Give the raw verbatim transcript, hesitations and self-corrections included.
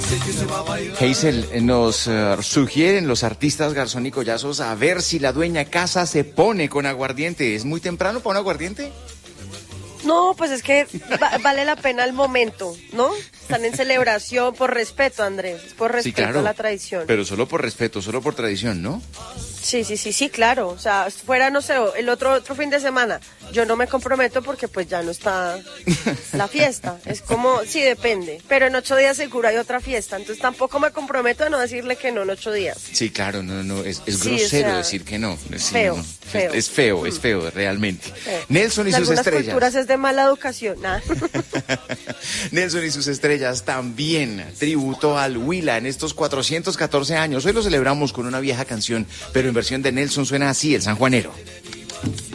Hazel, nos uh, sugieren los artistas Garzón y Collazos a ver si la dueña casa se pone con aguardiente. ¿Es muy temprano para un aguardiente? No, pues es que va, vale la pena el momento, ¿no? Están en celebración, por respeto, Andrés, por respeto Sí, claro, a la tradición. Pero solo por respeto, solo por tradición, ¿no? Sí, sí, sí, sí, claro. O sea, fuera, no sé, el otro otro fin de semana, yo no me comprometo porque pues ya no está la fiesta. Es como, sí, depende. Pero en ocho días seguro hay otra fiesta. Entonces tampoco me comprometo a no decirle que no en ocho días. Sí, claro, no, no, es, es Sí, grosero o sea, decir que no. Sí, feo, no. feo. Es, es feo, es feo, realmente. Feo. Nelson y En sus algunas estrellas. culturas es de mala educación, nada. Nelson y sus estrellas también tributo al Huila en estos cuatrocientos catorce años. Hoy lo celebramos con una vieja canción, pero en versión de Nelson suena así, el sanjuanero.